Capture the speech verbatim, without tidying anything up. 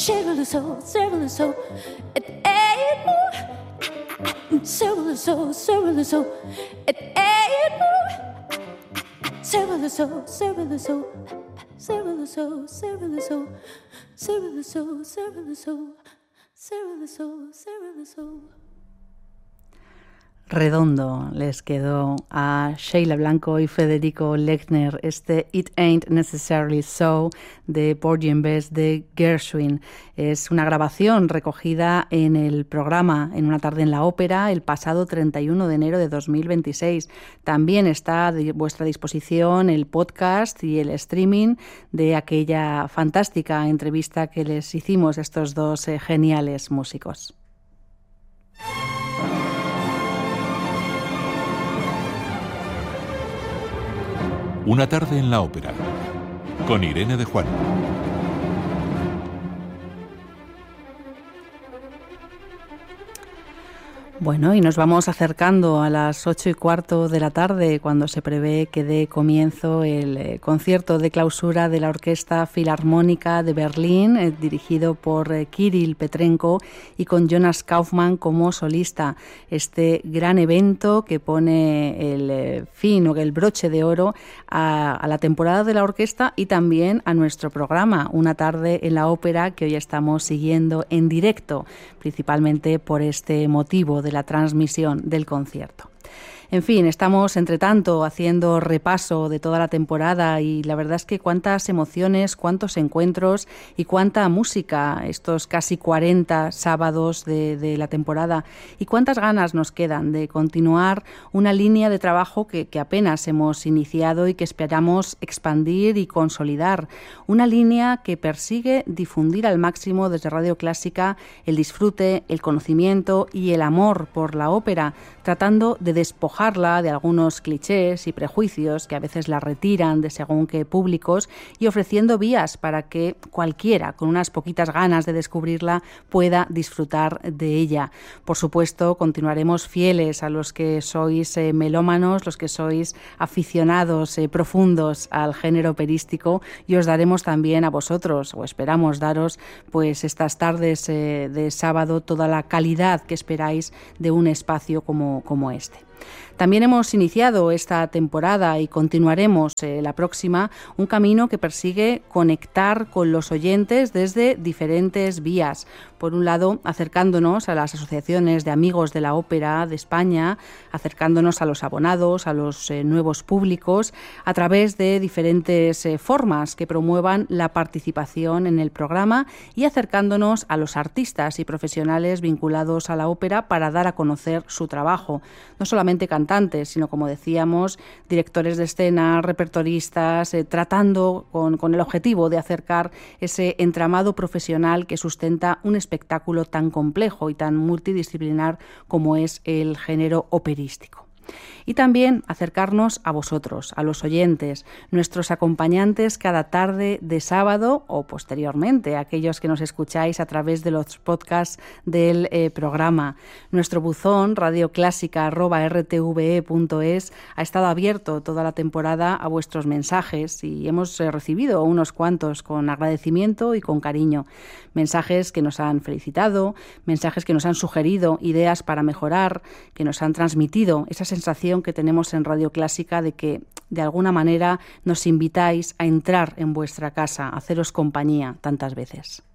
Shirley so, Shirley so, it ain't more. Shirley so, Shirley so, it ain't more. Shirley so, Shirley so, Shirley so, Shirley so, Shirley so, Shirley so, Shirley so, Shirley so. Redondo les quedó a Sheila Blanco y Federico Lechner este It Ain't Necessarily So de Porgy and Bess de Gershwin. Es una grabación recogida en el programa En una tarde en la ópera el pasado treinta y uno de enero de dos mil veintiséis. También está a vuestra disposición el podcast y el streaming de aquella fantástica entrevista que les hicimos a estos dos eh, geniales músicos. Una tarde en la ópera, con Irene de Juan. Bueno, y nos vamos acercando a las ocho y cuarto de la tarde, cuando se prevé que dé comienzo el eh, concierto de clausura de la Orquesta Filarmónica de Berlín, eh, dirigido por eh, Kirill Petrenko y con Jonas Kaufmann como solista. Este gran evento que pone el eh, fin o el broche de oro a, a la temporada de la orquesta y también a nuestro programa, Una tarde en la ópera, que hoy estamos siguiendo en directo, principalmente por este motivo de la transmisión del concierto. En fin, estamos entre tanto haciendo repaso de toda la temporada y la verdad es que cuántas emociones, cuántos encuentros y cuánta música estos casi cuarenta sábados de, de la temporada, y cuántas ganas nos quedan de continuar una línea de trabajo que, que apenas hemos iniciado y que esperamos expandir y consolidar. Una línea que persigue difundir al máximo desde Radio Clásica el disfrute, el conocimiento y el amor por la ópera, tratando de despojar de algunos clichés y prejuicios que a veces la retiran de según qué públicos y ofreciendo vías para que cualquiera con unas poquitas ganas de descubrirla pueda disfrutar de ella. Por supuesto, continuaremos fieles a los que sois eh, melómanos, los que sois aficionados eh, profundos al género operístico, y os daremos también a vosotros, o esperamos daros, pues estas tardes eh, de sábado toda la calidad que esperáis de un espacio como, como este. También hemos iniciado esta temporada y continuaremos eh, la próxima un camino que persigue conectar con los oyentes desde diferentes vías. Por un lado, acercándonos a las asociaciones de amigos de la ópera de España, acercándonos a los abonados, a los eh, nuevos públicos, a través de diferentes eh, formas que promuevan la participación en el programa, y acercándonos a los artistas y profesionales vinculados a la ópera para dar a conocer su trabajo. No solamente cantantes, sino, como decíamos, directores de escena, repertoristas, eh, tratando con, con el objetivo de acercar ese entramado profesional que sustenta un espectáculo tan complejo y tan multidisciplinar como es el género operístico. Y también acercarnos a vosotros, a los oyentes, nuestros acompañantes cada tarde de sábado o posteriormente, aquellos que nos escucháis a través de los podcasts del eh, programa. Nuestro buzón radioclásica arroba r t v e punto es ha estado abierto toda la temporada a vuestros mensajes y hemos eh, recibido unos cuantos con agradecimiento y con cariño. Mensajes que nos han felicitado, mensajes que nos han sugerido ideas para mejorar, que nos han transmitido esa sensación que tenemos en Radio Clásica de que de alguna manera nos invitáis a entrar en vuestra casa, a haceros compañía tantas veces.